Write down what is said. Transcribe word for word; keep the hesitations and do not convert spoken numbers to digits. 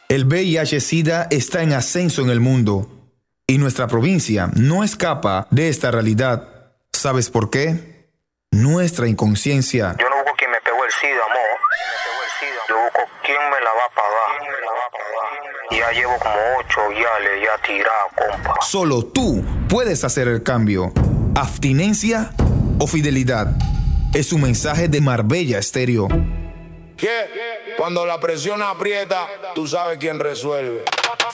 El V I H-Sida está en ascenso en el mundo y nuestra provincia no escapa de esta realidad. ¿Sabes por qué? Nuestra inconsciencia. Yo no busco quien me pegó el SIDA, amor. Yo busco quién me la va a pagar. Ya llevo como ocho viales ya tirado, compa. Solo tú puedes hacer el cambio. Abstinencia o fidelidad. Es un mensaje de Marbella Estéreo. ¿Qué? Cuando la presión aprieta, tú sabes quién resuelve.